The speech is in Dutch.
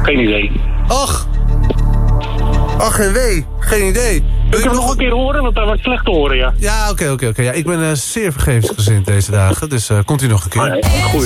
Geen idee. Ach en wee, geen idee. Wil ik hem nog een keer horen, want dat was slecht te horen, ja. Ja, oké. Ja, ik ben zeer vergevensgezind deze dagen, dus komt u nog een keer. Goeie.